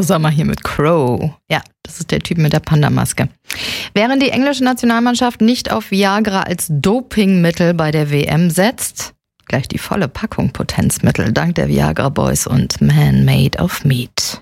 Sommer hier mit Crow. Ja, das ist der Typ mit der Panda-Maske. Während die englische Nationalmannschaft nicht auf Viagra als Dopingmittel bei der WM setzt, gleich die volle Packung Potenzmittel dank der Viagra Boys und Man Made of Meat.